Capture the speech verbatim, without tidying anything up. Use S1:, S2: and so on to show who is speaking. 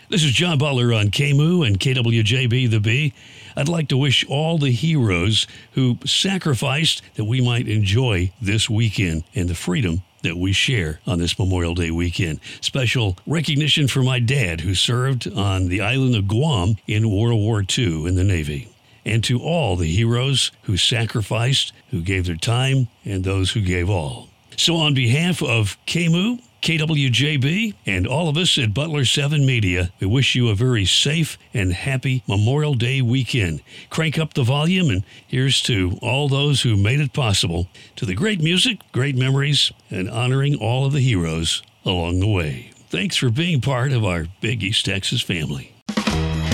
S1: This is John Butler on K M O O and K W J B The Bee. I'd like to wish all the heroes who sacrificed that we might enjoy this weekend and the freedom that we share on this Memorial Day weekend. Special recognition for my dad, who served on the island of Guam in World War Two in the Navy. And to all the heroes who sacrificed, who gave their time, and those who gave all. So on behalf of K M O O, K W J B, and all of us at Butler seven Media, we wish you a very safe and happy Memorial Day weekend. Crank up the volume, and here's to all those who made it possible, to the great music, great memories, and honoring all of the heroes along the way. Thanks for being part of our big East Texas family.